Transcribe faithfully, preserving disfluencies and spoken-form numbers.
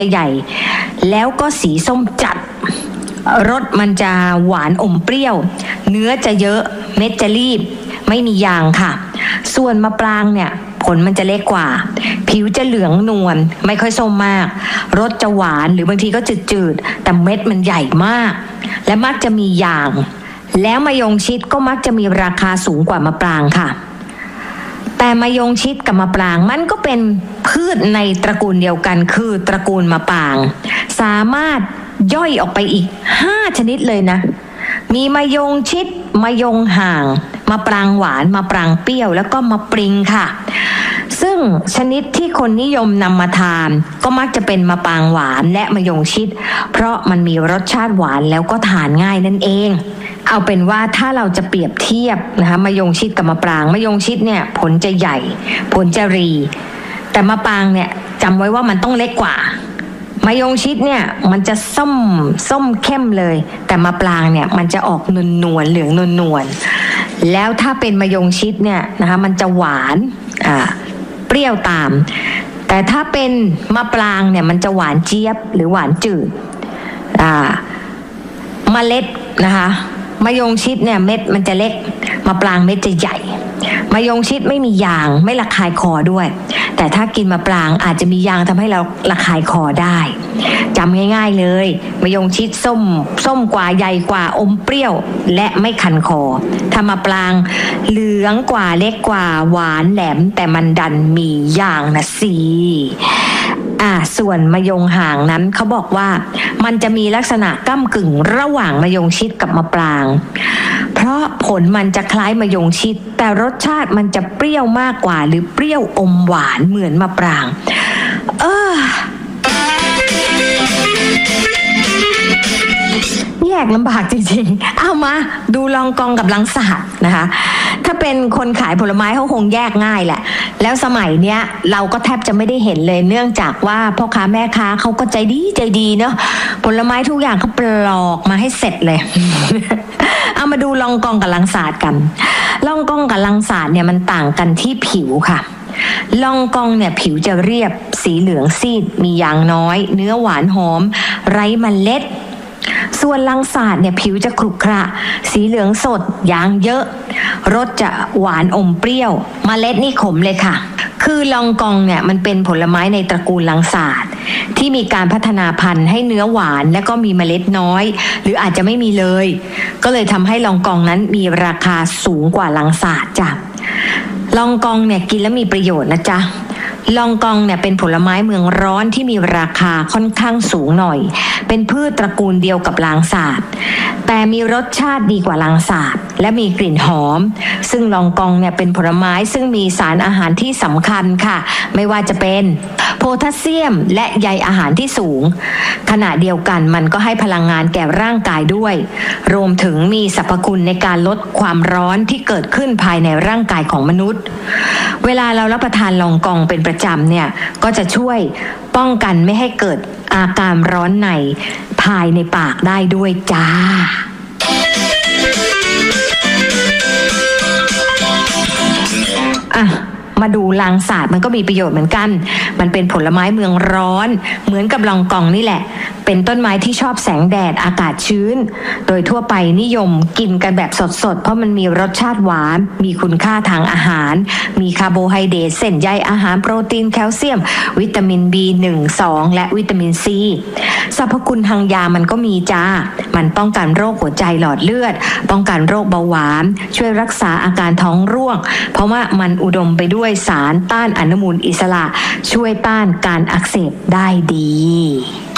ใหญ่แล้วก็สีส้มจัดรสมันจะหวานอมเปรี้ยวเนื้อจะเยอะเม็ดจะรีบไม่มียางค่ะส่วนมะปรางเนี่ยผลมันจะเล็กกว่าผิวจะเหลืองนวลไม่ค่อยส้มมากรสจะหวานหรือบางทีก็จืดๆแต่เม็ดมันใหญ่มากและมักจะมียางแล้วมะยงชิดก็มักจะมีราคาสูงกว่ามะปรางค่ะแต่มะยงชิดกับมะปรางมันก็เป็นพืชในตระกูลเดียวกันคือตระกูลมะปรางสามารถย่อยออกไปอีกห้าชนิดเลยนะมีมะยงชิดมะยงห่างมะปรางหวานมะปรางเปรี้ยวแล้วก็มะปริงค่ะซึ่งชนิดที่คนนิยมนำมาทานก็มักจะเป็นมะปรางหวานและมะยงชิดเพราะมันมีรสชาติหวานแล้วก็ทานง่ายนั่นเองเอาเป็นว่าถ้าเราจะเปรียบเทียบนะคะมะยงชิดกับมะปรางมะยงชิดเนี่ยผลจะใหญ่ผลจะรีแต่มะปรางเนี่ยจำไว้ว่ามันต้องเล็กกว่ามะยงชิดเนี่ยมันจะส้มส้มเข้มเลยแต่มะปรางเนี่ยมันจะออกนวลนวลเหลืองนวลนวลแล้วถ้าเป็นมะยงชิดเนี่ยนะคะมันจะหวานอ่าเปรี้ยวตามแต่ถ้าเป็นมะปรางเนี่ยมันจะหวานเจี๊ยบหรือหวานจืดอ่าเมล็ดนะคะมะยงชิดเนี่ยเม็ดมันจะเล็กมะปรางเม็ดจะใหญ่มะยงชิดไม่มียางไม่ระคายคอด้วยแต่ถ้ากินมะปรางอาจจะมียางทำให้เราระคายคอได้จำง่ายๆเลยมะยงชิดส้มส้มกว่าใหญ่กว่าอมเปรี้ยวและไม่คันคอถ้ามะปรางเหลืองกว่าเล็กกว่าหวานแหลมแต่มันดันมียางนะสิอ่าส่วนมะยงห่างนั้นเขาบอกว่ามันจะมีลักษณะก้ำกึ่งระหว่างมะยงชิดกับมะปรางเพราะผลมันจะคล้ายมะยงชิดแต่รสชาติมันจะเปรี้ยวมากกว่าหรือเปรี้ยวอมหวานเหมือนมะปรางเออแยกลำบากจริงๆเอามาดูลองกองกับลังสาดนะคะถ้าเป็นคนขายผลไม้เขาคงแยกง่ายแหละแล้วสมัยเนี้ยเราก็แทบจะไม่ได้เห็นเลยเนื่องจากว่าพ่อค้าแม่ค้าเขาก็ใจดีใจดีเนาะผลไม้ทุกอย่างเขาปลอกมาให้เสร็จเลย เอามาดูลองกองกับลังสาดกันลองกองกับลังสาดเนี่ยมันต่างกันที่ผิวค่ะลองกองเนี่ยผิวจะเรียบสีเหลืองซีดมียางน้อยเนื้อหวานหอมไร้เมล็ดส่วนลังสาดเนี่ยผิวจะขรุขระสีเหลืองสดยางเยอะรสจะหวานอมเปรี้ยวเมล็ดนี่ขมเลยค่ะคือลองกองเนี่ยมันเป็นผลไม้ในตระกูลลังสาดที่มีการพัฒนาพันธุ์ให้เนื้อหวานและก็มีเมล็ดน้อยหรืออาจจะไม่มีเลยก็เลยทำให้ลองกองนั้นมีราคาสูงกว่าลังสาดจ้ะลองกองเนี่ยกินแล้วมีประโยชน์นะจ๊ะลองกองเนี่ยเป็นผลไม้เมืองร้อนที่มีราคาค่อนข้างสูงหน่อยเป็นพืชตระกูลเดียวกับลางสาดแต่มีรสชาติดีกว่าลางสาดและมีกลิ่นหอมซึ่งลองกองเนี่ยเป็นผลไม้ซึ่งมีสารอาหารที่สำคัญค่ะไม่ว่าจะเป็นโพแทสเซียมและใยอาหารที่สูงขณะเดียวกันมันก็ให้พลังงานแก่ร่างกายด้วยรวมถึงมีสรรพคุณในการลดความร้อนที่เกิดขึ้นภายในร่างกายของมนุษย์เวลาเรารับประทานลองกองเป็นประจำเนี่ยก็จะช่วยป้องกันไม่ให้เกิดอาการร้อนในภายในปากได้ด้วยจ้าอ่ะมาดูลางสาดมันก็มีประโยชน์เหมือนกันมันเป็นผลไม้เมืองร้อนเหมือนกับลองกองนี่แหละเป็นต้นไม้ที่ชอบแสงแดดอากาศชื้นโดยทั่วไปนิยมกินกันแบบสดๆเพราะมันมีรสชาติหวานมีคุณค่าทางอาหารมีคาร์โบไฮเดรตเส้นใยอาหารโปรตีนแคลเซียมวิตามิน บี หนึ่ง สอง และวิตามิน ซี สรรพคุณทางยามันก็มีจ้ามันป้องกันโรคหัวใจหลอดเลือดป้องกันโรคเบาหวานช่วยรักษาอาการท้องร่วงเพราะว่ามันอุดมไปด้วยสารต้านอนุมูลอิสระช่วยต้านการอักเสบได้ดี